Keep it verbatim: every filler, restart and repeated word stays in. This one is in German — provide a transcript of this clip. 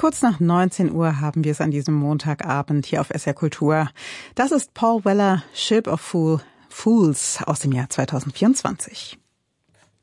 Kurz nach neunzehn Uhr haben wir es an diesem Montagabend hier auf S R Kultur. Das ist Paul Weller, Ship of Fool, Fools aus dem Jahr zweitausendvierundzwanzig.